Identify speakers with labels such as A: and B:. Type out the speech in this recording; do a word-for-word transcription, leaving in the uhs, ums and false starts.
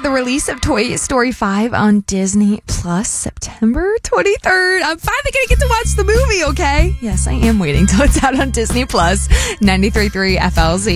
A: the release of Toy Story five on Disney Plus September twenty-third. I'm finally going to get to watch the movie, okay? Yes, I am waiting till it's out on Disney Plus. ninety-three point three F L Z.